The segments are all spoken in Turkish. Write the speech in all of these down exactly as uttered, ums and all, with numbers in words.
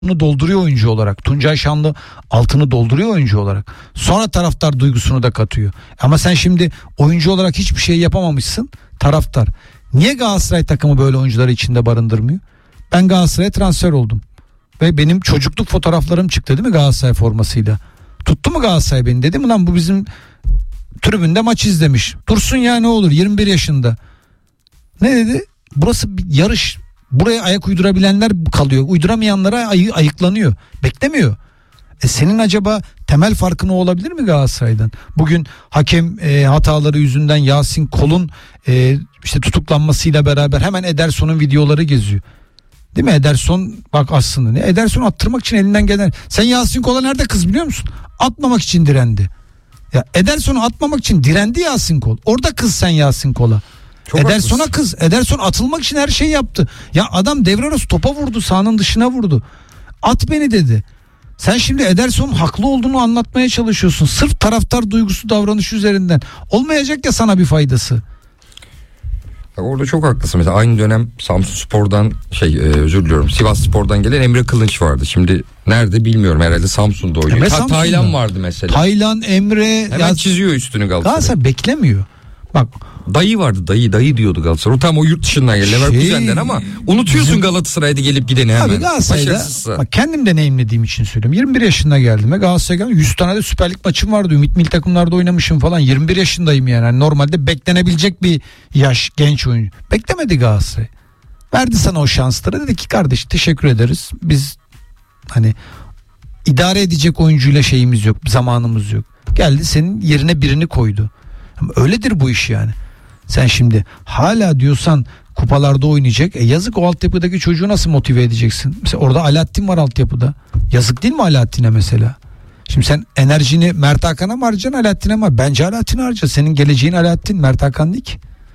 dolduruyor oyuncu olarak. Tuncay Şanlı altını dolduruyor oyuncu olarak. Sonra taraftar duygusunu da katıyor. Ama sen şimdi oyuncu olarak hiçbir şey yapamamışsın. Taraftar. Niye Galatasaray takımı böyle oyuncuları içinde barındırmıyor? Ben Galatasaray'a transfer oldum. Ve benim çocukluk fotoğraflarım çıktı değil mi Galatasaray formasıyla? Tuttu mu Galatasaray beni? Dedim lan bu bizim tribünde maç izlemiş. Dursun ya ne olur yirmi bir yaşında. Ne dedi? Burası bir yarış. Buraya ayak uydurabilenler kalıyor. Uyduramayanlara ay- ayıklanıyor. Beklemiyor. E senin acaba temel farkın o olabilir mi Galatasaray'dan? Bugün hakem e, hataları yüzünden Yasin Kol'un e, işte tutuklanmasıyla beraber hemen Ederson'un videoları geziyor. Değil mi? Ederson bak aslında ne? Ederson attırmak için elinden gelen. Sen Yasin Kol'a nerede kız biliyor musun? Atmamak için direndi. Ya Ederson'u atmamak için direndi Yasin Kol. Orada kız sen Yasin Kol'a. Çok Ederson'a kız. Ederson atılmak için her şeyi yaptı. Ya adam devre arası topa vurdu, sahanın dışına vurdu. At beni dedi. Sen şimdi Ederson'un haklı olduğunu anlatmaya çalışıyorsun. Sırf taraftar duygusu davranış üzerinden. Olmayacak ya sana bir faydası. Orada çok haklısın. Mesela aynı dönem Samsunspor'dan şey e, özür diliyorum Sivasspor'dan gelen Emre Kılınç vardı. Şimdi nerede bilmiyorum, herhalde Samsun'da oynuyor. Ta- Taylan vardı mesela. Taylan, Emre. Hemen ya, çiziyor üstünü Galatasaray. Galatasaray beklemiyor. Bak. Dayı vardı dayı dayı diyordu Galatasaray. O tam o yurt dışından geldi. Şey, Leverkusen'den ama unutuyorsun bizim... Galatasaray'da gelip gideni hemen. Abi Galatasaray'da bak, kendim deneyimlediğim için söylüyorum. yirmi bir yaşında geldim ve Galatasaray'a geldim. yüz tane de Süper Lig maçım vardı. Ümit milli takımlarda oynamışım falan. yirmi bir yaşındayım yani. yani. Normalde beklenebilecek bir yaş genç oyuncu. Beklemedi Galatasaray. Verdi sana o şansları. Dedi ki kardeş teşekkür ederiz. Biz hani idare edecek oyuncuyla şeyimiz yok. Zamanımız yok. Geldi senin yerine birini koydu. Ama öyledir bu iş yani. Sen şimdi hala diyorsan kupalarda oynayacak. E yazık, o altyapıdaki çocuğu nasıl motive edeceksin? Mesela orada Alaaddin var altyapıda. Yazık değil mi Alaaddin'e mesela? Şimdi sen enerjini Mert Hakan'a mı harcayacaksın, Alaaddin'e mi? Bence Alaaddin'e harca. Senin geleceğin Alaaddin, Mert Hakan değil ki.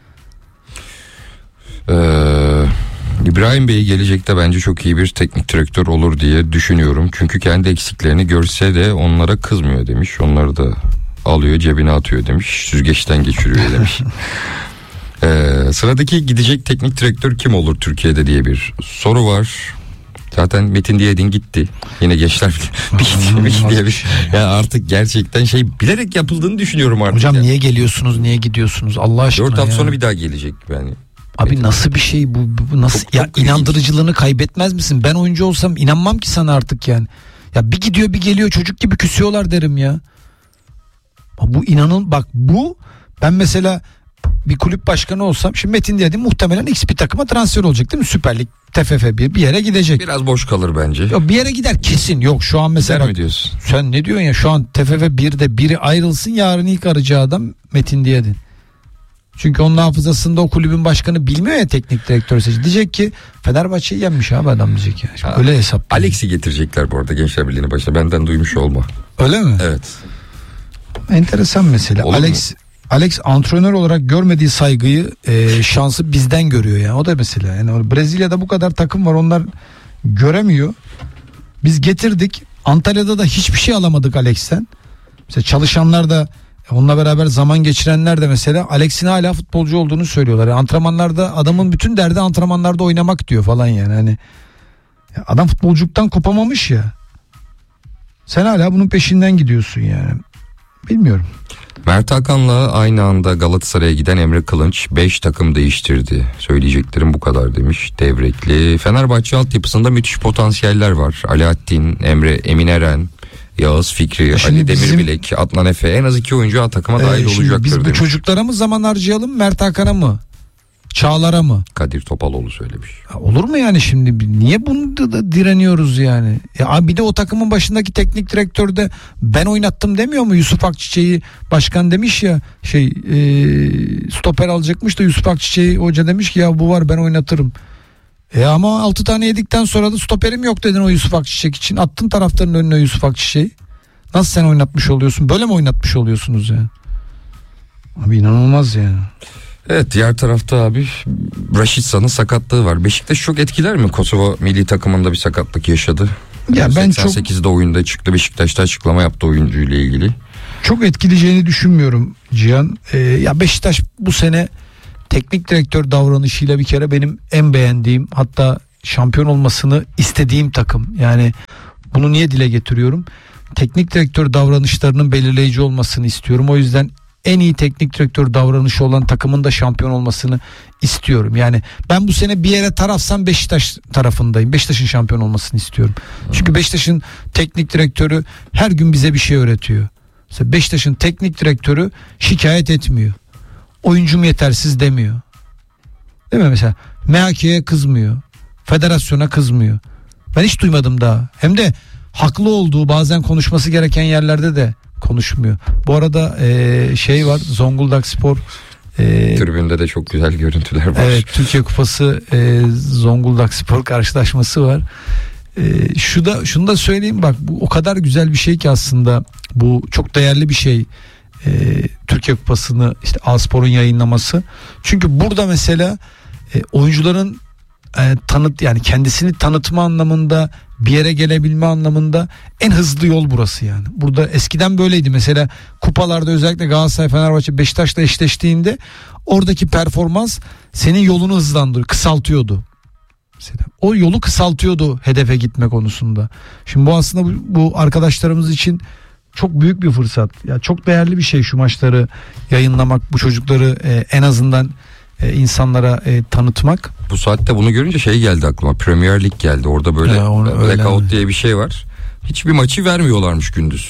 Ee, İbrahim Bey gelecekte bence çok iyi bir teknik direktör olur diye düşünüyorum. Çünkü kendi eksiklerini görse de onlara kızmıyor demiş. Onları da alıyor cebine atıyor demiş. Süzgeçten geçiriyor demiş. ee, sıradaki gidecek teknik direktör kim olur Türkiye'de diye bir soru var. Zaten Metin Diyedin gitti. Yine gençler bir diye bir. Yani artık gerçekten şey bilerek yapıldığını düşünüyorum artık. Hocam yani. Niye geliyorsunuz? Niye gidiyorsunuz? Allah aşkına. Dört hafta ya. sonra bir daha gelecek yani. Abi Metin. Nasıl bir şey bu? bu nasıl çok, ya çok inandırıcılığını ilginç. Kaybetmez misin? Ben oyuncu olsam inanmam ki sana artık yani. Ya bir gidiyor bir geliyor, çocuk gibi küsüyorlar derim ya. Bu inanın bak bu ben mesela bir kulüp başkanı olsam şimdi Metin Diyedin muhtemelen X bir takıma transfer olacak değil mi? Süper Lig, T F F bir bir yere gidecek. Biraz boş kalır bence. Yok bir yere gider kesin. Yok şu an mesela bak, mi diyorsun? Sen ne diyorsun ya, şu an T F F birde biri ayrılsın, yarın ilk arayacağı adam Metin Diyedin. Çünkü onun hafızasında o kulübün başkanı bilmiyor ya teknik direktör seçti. Diyecek ki Fenerbahçe'yi yenmiş abi adam diyecek ya. Şimdi öyle hesap. Alex'i getirecekler bu arada Gençler Birliği'nin başına. Benden duymuş olma. Öyle mi? Evet. Enteresan mesele. Olur Alex mu? Alex antrenör olarak görmediği saygıyı, e, şansı bizden görüyor yani. O da mesela. Yani Brezilya'da bu kadar takım var, onlar göremiyor. Biz getirdik. Antalya'da da hiçbir şey alamadık Alex'ten. Mesela çalışanlar da, onunla beraber zaman geçirenler de mesela Alex'in hala futbolcu olduğunu söylüyorlar. Yani antrenmanlarda adamın bütün derdi antrenmanlarda oynamak diyor falan yani. Hani adam futbolculuktan kopamamış ya. Sen hala bunun peşinden gidiyorsun yani. Bilmiyorum. Mert Hakan'la aynı anda Galatasaray'a giden Emre Kılınç beş takım değiştirdi. Söyleyeceklerim bu kadar demiş Devrekli. Fenerbahçe altyapısında müthiş potansiyeller var. Alaaddin, Emre, Emin Eren, Yağız Fikri, şimdi Ali Demirbilek, bizim, Adnan Efe, en az iki oyuncu takıma dahil e, olacaktır biz bu demiş. Çocuklara mı zaman harcayalım, Mert Hakan'a mı? Çağlar'a mı? Kadir Topaloğlu söylemiş. Ya olur mu yani şimdi? Niye bunu da, da direniyoruz yani? Ya bir de o takımın başındaki teknik direktör de ben oynattım demiyor mu? Yusuf Akçiçek'i başkan demiş ya, şey e, stoper alacakmış da Yusuf Akçiçek'i hoca demiş ki ya bu var ben oynatırım. E ama altı tane yedikten sonra da stoperim yok dedin o Yusuf Akçiçek için. Attın taraftarın önüne Yusuf Akçiçek'i. Nasıl sen oynatmış oluyorsun? Böyle mi oynatmış oluyorsunuz yani? Abi inanılmaz yani. Evet, diğer tarafta abi Raşitsa'nın sakatlığı var. Beşiktaş çok etkiler mi? Kosova milli takımında bir sakatlık yaşadı. Ya ben seksen sekizde çok... oyunda çıktı, Beşiktaş'ta açıklama yaptı oyuncuyla ilgili. Çok etkileyeceğini düşünmüyorum Cihan. Ee, ya Beşiktaş bu sene teknik direktör davranışıyla bir kere benim en beğendiğim, hatta şampiyon olmasını istediğim takım. Yani bunu niye dile getiriyorum? Teknik direktör davranışlarının belirleyici olmasını istiyorum. O yüzden en iyi teknik direktör davranışı olan takımın da şampiyon olmasını istiyorum. Yani ben bu sene bir yere tarafsam Beşiktaş tarafındayım. Beşiktaş'ın şampiyon olmasını istiyorum. Çünkü Beşiktaş'ın teknik direktörü her gün bize bir şey öğretiyor. Mesela Beşiktaş'ın teknik direktörü şikayet etmiyor. Oyuncum yetersiz demiyor. Değil mi mesela? M H K'ye kızmıyor. Federasyona kızmıyor. Ben hiç duymadım daha. Hem de haklı olduğu, bazen konuşması gereken yerlerde de konuşmuyor. Bu arada e, şey var, Zonguldak Spor e, tribünde de çok güzel görüntüler var. Evet, Türkiye Kupası e, Zonguldak Spor karşılaşması var. E, şu da şunu da söyleyeyim, bak bu o kadar güzel bir şey ki aslında, bu çok değerli bir şey. E, Türkiye Kupası'nı işte A-Spor'un yayınlaması. Çünkü burada mesela e, oyuncuların e, tanıt yani kendisini tanıtma anlamında, bir yere gelebilme anlamında en hızlı yol burası yani. Burada eskiden böyleydi. Mesela kupalarda özellikle Galatasaray, Fenerbahçe, Beşiktaş'la eşleştiğinde oradaki performans senin yolunu hızlandırıyor, kısaltıyordu. Mesela o yolu kısaltıyordu hedefe gitme konusunda. Şimdi bu aslında bu, bu arkadaşlarımız için çok büyük bir fırsat. Ya çok değerli bir şey şu maçları yayınlamak, bu çocukları e, en azından e, insanlara e, tanıtmak. Bu saatte bunu görünce şey geldi aklıma. Premier Lig geldi. Orada böyle Ya onu, blackout diye bir şey var. Hiçbir maçı vermiyorlarmış gündüz.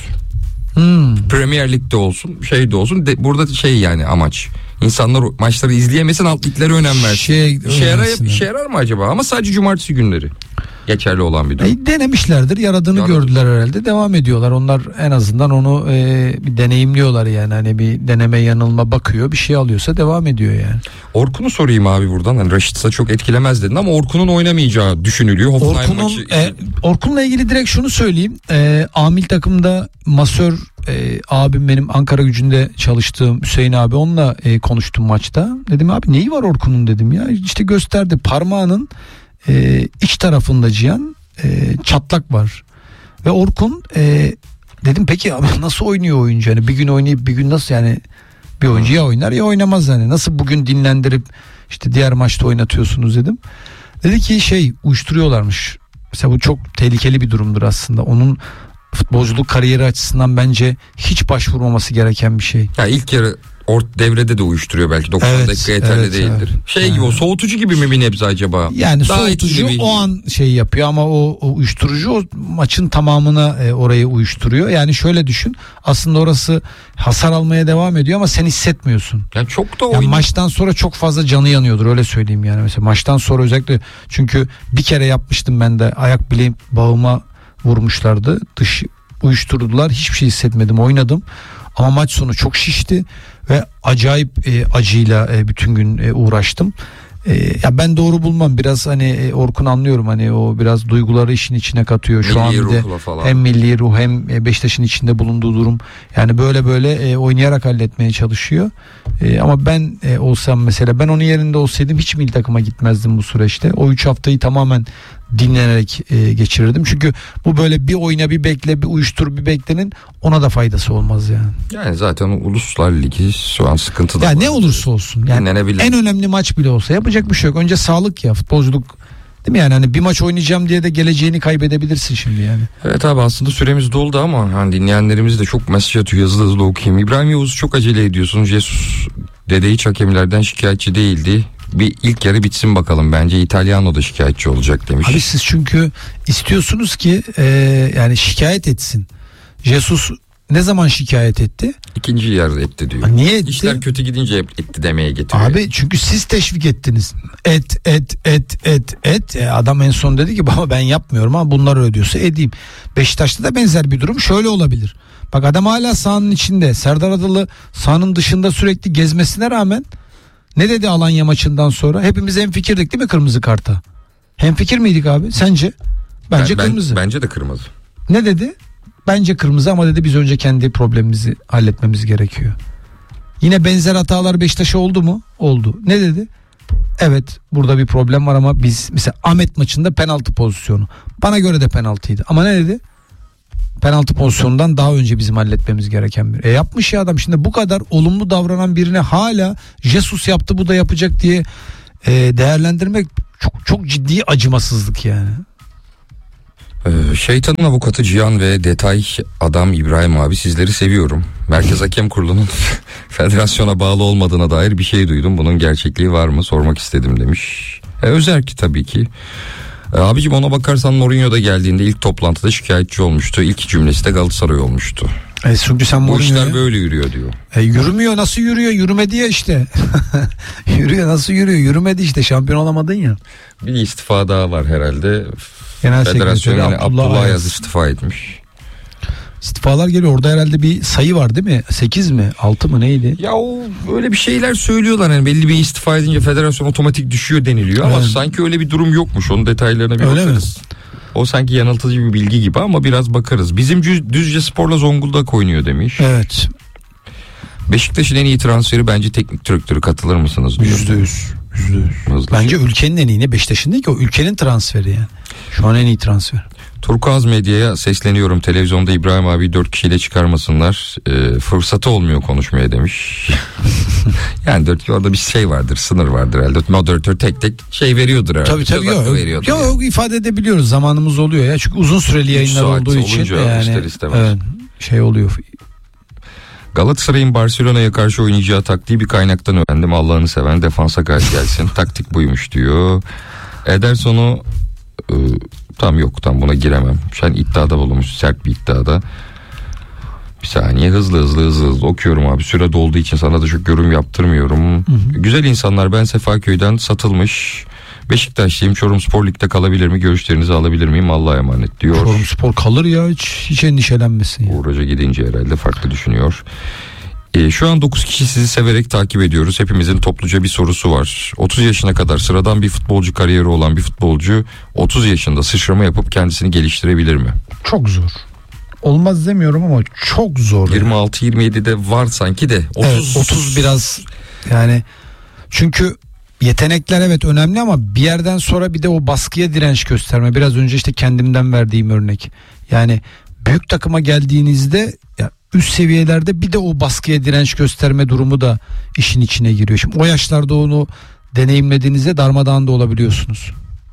Hmm. Premier Lig'de olsun, şey de olsun. De, burada şey yani amaç. İnsanlar maçları izleyemesin, alt liglere önem versin. Şey, işe, yarar, işe yarar mı acaba? Ama sadece cumartesi günleri geçerli olan bir durum. E, denemişlerdir, yaradığını Yaradı. gördüler herhalde, devam ediyorlar. Onlar en azından onu e, bir deneyimliyorlar yani, hani bir deneme yanılma bakıyor, bir şey alıyorsa devam ediyor yani. Orkun'u sorayım abi buradan. Hani Raşit'sa çok etkilemez dedin ama Orkun'un oynamayacağı düşünülüyor. Hoffenheim Orkun'un maçı e, Orkun'la ilgili direkt şunu söyleyeyim. E, Amil takımda masör e, abim, benim Ankara Gücü'nde çalıştığım Hüseyin abi, onunla e, konuştum maçta. Dedim abi neyi var Orkun'un dedim ya. İşte gösterdi, parmağının e, iç tarafında Cihan e, çatlak var. Ve Orkun e, dedim peki abi nasıl oynuyor oyuncu? Yani bir gün oynayıp bir gün nasıl, yani bir oyuncu ya oynar ya oynamaz yani. Nasıl bugün dinlendirip işte diğer maçta oynatıyorsunuz dedim. Dedi ki şey, uyuşturuyorlarmış. Mesela bu çok tehlikeli bir durumdur aslında. Onun futbolculuk kariyeri açısından bence hiç başvurmaması gereken bir şey. Ya ilk yarı ort devrede de uyuşturuyor belki. doksan Evet, dakika yeterli evet, değildir. evet. Şey gibi, o soğutucu gibi mi bir nebze acaba? Yani Daha soğutucu etkili bir- o an şey yapıyor ama o, o uyuşturucu o maçın tamamına e, orayı uyuşturuyor. Yani şöyle düşün, aslında orası hasar almaya devam ediyor ama sen hissetmiyorsun. Yani çok da Yani oyun. maçtan sonra çok fazla canı yanıyordur, öyle söyleyeyim yani. Mesela maçtan sonra özellikle, çünkü bir kere yapmıştım ben de, ayak bileğim bağıma vurmuşlardı, dış uyuşturdular, hiçbir şey hissetmedim, oynadım ama maç sonu çok şişti ve acayip e, acıyla e, bütün gün e, uğraştım. E, ya ben doğru bulmam biraz, hani e, Orkun anlıyorum, hani o biraz duyguları işin içine katıyor şu Milli an, bir de ruhla falan. hem milli ruh hem e, Beşiktaş'ın içinde bulunduğu durum, yani böyle böyle e, oynayarak halletmeye çalışıyor. E, ama ben e, olsam mesela, ben onun yerinde olsaydım hiç milli takıma gitmezdim bu süreçte. O üç haftayı tamamen dinlenerek e, geçirirdim. Çünkü bu böyle bir oyna bir bekle, bir uyuştur bir beklenin, ona da faydası olmaz yani. Yani zaten Uluslar Ligi şu an sıkıntıda. Ya var. ne olursa olsun. Yani Dinlenebilir. en önemli maç bile olsa yapacak bir şey yok. Önce sağlık ya, futbolculuk. Değil mi yani, hani bir maç oynayacağım diye de geleceğini kaybedebilirsin şimdi yani. Evet abi, aslında süremiz doldu ama hani dinleyenlerimiz de çok mesaj atıyor, hızlı hızlı okuyayım. İbrahim Yavuz, çok acele ediyorsun. Jesus dede hiç hakemlerden şikayetçi değildi. Bir ilk yarı bitsin bakalım, bence İtalyano da şikayetçi olacak demiş. Abi siz çünkü istiyorsunuz ki e, yani şikayet etsin. Jesus ne zaman şikayet etti? İkinci yarı etti diyor. Ha, niye etti? İşler kötü gidince hep etti demeye getiriyor. Abi çünkü siz teşvik ettiniz. Et et et et et. E, adam en son dedi ki baba ben yapmıyorum ama bunlar öyle diyorsa edeyim. Beşiktaş'ta da benzer bir durum şöyle olabilir. Bak adam hala sahanın içinde. Serdar Adalı sahanın dışında sürekli gezmesine rağmen ne dedi Alanya maçından sonra? Hepimiz hemfikirdik değil mi kırmızı karta? Hemfikir miydik abi? Sence? Bence Ben- ben- kırmızı. Bence de kırmızı. Ne dedi? Bence kırmızı ama dedi biz önce kendi problemimizi halletmemiz gerekiyor. Yine benzer hatalar Beşiktaş'a oldu mu? Oldu. Ne dedi? Evet burada bir problem var ama biz mesela Ahmet maçında penaltı pozisyonu. Bana göre de penaltıydı. Ama ne dedi? Penaltı pozisyonundan daha önce bizim halletmemiz gereken bir. E yapmış ya adam, şimdi bu kadar olumlu davranan birine hala Jesus yaptı bu da yapacak diye e, değerlendirmek çok çok ciddi acımasızlık yani. Ee, şeytanın avukatı Cihan ve detay adam İbrahim abi, sizleri seviyorum. Merkez Hakem Kurulu'nun federasyona bağlı olmadığına dair bir şey duydum. Bunun gerçekliği var mı sormak istedim demiş. E, özerki tabii ki. E, abicim ona bakarsan Mourinho da geldiğinde ilk toplantıda şikayetçi olmuştu. İlk cümlesi de Galatasaray olmuştu. E, çünkü sen Bu işler ya. böyle yürüyor diyor. E, yürümüyor, nasıl yürüyor? Yürümedi ya işte. Yürüyor, nasıl yürüyor? Yürümedi işte, şampiyon olamadın ya. Bir istifa daha var herhalde. Genel Federasyon Sekreteri yani Abdullah, Abdullah Ayaz. Ayaz istifa etmiş. İstifalar geliyor. Orada herhalde bir sayı var değil mi? sekiz mi? altı mı neydi? Ya o öyle bir şeyler söylüyorlar, yani belli bir istifa edince federasyon otomatik düşüyor deniliyor ama Evet. sanki öyle bir durum yokmuş. Onun detaylarına bir Öyle bakarız. Mi? O sanki yanıltıcı bir bilgi gibi ama biraz bakarız. Bizim Düzce Spor'la Zonguldak oynuyor demiş. Evet. Beşiktaş'ın en iyi transferi bence teknik direktörü, katılır mısınız diyor. Yüzde yüz. Yüzde yüz. Hızlı Bence şey. ülkenin en iyi, ne Beşiktaş'ın değil ki, o ülkenin transferi yani. Şu an en iyi transfer. Turkuaz Medya'ya sesleniyorum. Televizyonda İbrahim abi dört kişiyle çıkarmasınlar. E, fırsatı olmuyor konuşmaya demiş. Yani dört orada bir şey vardır, sınır vardır herhalde. Moderatör tek tek şey veriyordur herhalde. Tabii tabii. Söz hakkı Yok, veriyordur yok, yani. yok, ifade edebiliyoruz. Zamanımız oluyor ya. Çünkü uzun süreli yayınlar saat olduğu için olunca yani ister istemez. evet, şey oluyor. Galatasaray'ın Barcelona'ya karşı oynayacağı taktiği bir kaynaktan öğrendim. Allah'ını seven defansa karşı gelsin. Taktik buymuş diyor. Ederson'u e, tam yok, tam buna giremem. Sen iddiada bulunmuş, sert bir iddiada. Bir saniye, hızlı hızlı hızlı hızlı okuyorum abi. Süre dolduğu için sana da çok yorum yaptırmıyorum. Hı hı. Güzel insanlar, ben Sefaköy'den, satılmış. Beşiktaşlıyım. Çorumspor Lig'de kalabilir mi? Görüşlerinizi alabilir miyim? Allah'a emanet diyor. Çorumspor kalır ya, hiç, hiç endişelenmesin. Uğur Hoca gidince herhalde farklı düşünüyor. Ee, şu an dokuz kişi sizi severek takip ediyoruz. Hepimizin topluca bir sorusu var. otuz yaşına kadar sıradan bir futbolcu kariyeri olan bir futbolcu otuz yaşında sıçrama yapıp kendisini geliştirebilir mi? Çok zor. Olmaz demiyorum ama çok zor. yirmi altı yirmi yedide var sanki de. otuz Evet, otuz biraz yani, çünkü yetenekler evet önemli ama bir yerden sonra bir de o baskıya direnç gösterme. Biraz önce işte kendimden verdiğim örnek. Yani büyük takıma geldiğinizde ya üst seviyelerde bir de o baskıya direnç gösterme durumu da işin içine giriyor. Şimdi o yaşlarda onu deneyimlediğinizde darmadağın da olabiliyorsunuz.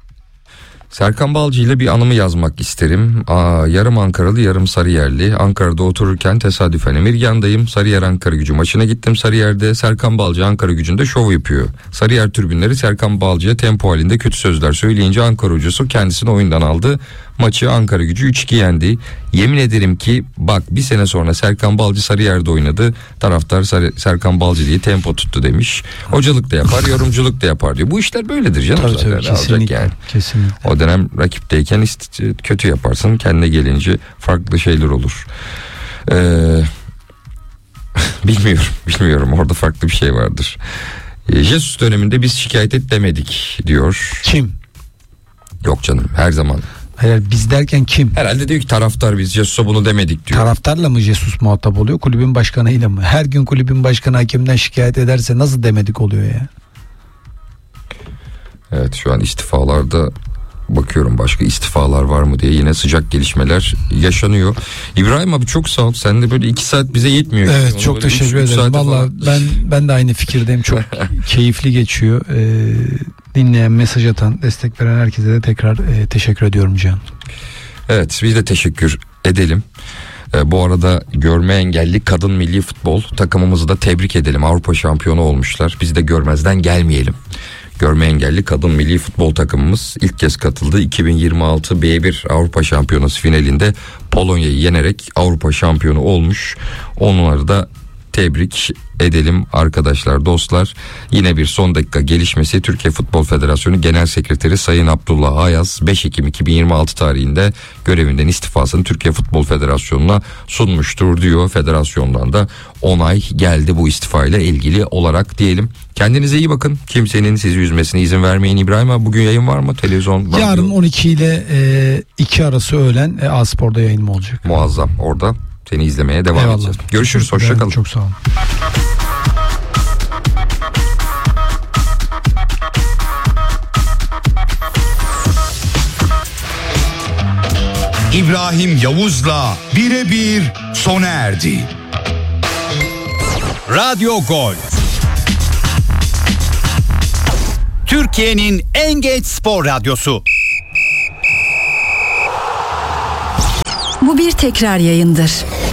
Serkan Balcı ile bir anımı yazmak isterim. Aa, yarım Ankaralı, yarım Sarıyerli. Ankara'da otururken tesadüfen Emirgan'dayım. Sarıyer Ankara Gücü maçına gittim Sarıyer'de. Serkan Balcı Ankara Gücü'nde şov yapıyor. Sarıyer tribünleri Serkan Balcı'ya tempo halinde kötü sözler söyleyince Ankara hocası kendisini oyundan aldı. Maçı Ankara Gücü üç iki yendi. Yemin ederim ki bak, bir sene sonra Serkan Balcı Sarıyer'de oynadı. Taraftar Sarı, Serkan Balcı diye tempo tuttu demiş. Hocalık da yapar, yorumculuk da yapar diyor. Bu işler böyledir canım. Tabii zaten. tabii, kesinlikle, yani. kesinlikle. O dönem rakipteyken ist- kötü yaparsın, kendine gelince farklı şeyler olur. Ee, bilmiyorum, bilmiyorum. Orada farklı bir şey vardır. Ee, Jesus döneminde biz şikayet et demedik diyor. Kim? Yok canım, her zaman. Hayır, biz derken kim? Herhalde diyor ki taraftar, biz Jesus'a bunu demedik diyor. Taraftarla mı Jesus muhatap oluyor, kulübün başkanıyla mı? Her gün kulübün başkanı hakemden şikayet ederse nasıl demedik oluyor ya? Evet, şu an istifalarda bakıyorum, başka istifalar var mı diye, yine sıcak gelişmeler yaşanıyor. İbrahim abi çok sağ ol. Sen de böyle iki saat bize yetmiyor. Evet, Onu çok böyle teşekkür üç, üç ederim. saate Valla falan- ben ben de aynı fikirdeyim. Çok keyifli geçiyor. Ee, dinleyen, mesaj atan, destek veren herkese de tekrar e, teşekkür ediyorum Can. Evet, biz de teşekkür edelim. Ee, bu arada görme engelli kadın milli futbol takımımızı da tebrik edelim. Avrupa şampiyonu olmuşlar. Biz de görmezden gelmeyelim. Görme engelli kadın milli futbol takımımız ilk kez katıldı. iki bin yirmi altı B bir Avrupa Şampiyonası finalinde Polonya'yı yenerek Avrupa şampiyonu olmuş. Onları da tebrik edelim arkadaşlar, dostlar. Yine bir son dakika gelişmesi: Türkiye Futbol Federasyonu Genel Sekreteri Sayın Abdullah Ayaz beş Ekim iki bin yirmi altı tarihinde görevinden istifasını Türkiye Futbol Federasyonu'na sunmuştur diyor. Federasyondan da onay geldi bu istifa ile ilgili olarak diyelim. Kendinize iyi bakın. Kimsenin sizi üzmesine izin vermeyin. İbrahim abi, bugün yayın var mı? Televizyon var. Yarın on iki ile iki arası öğlen e, A-Spor'da yayınım olacak. Muazzam, orada seni izlemeye devam Eyvallah. edeceğiz. Görüşürüz, hoşça kalın. Çok sağ olun. İbrahim Yavuz'la birebir sona erdi. Radyo Gol. Türkiye'nin en geç spor radyosu. Bu bir tekrar yayındır.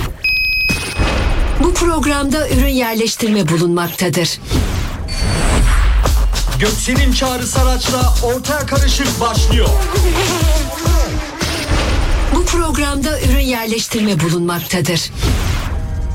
Bu programda ürün yerleştirme bulunmaktadır. Göksel'in Çağrı araçla ortaya karışık başlıyor. Bu programda ürün yerleştirme bulunmaktadır.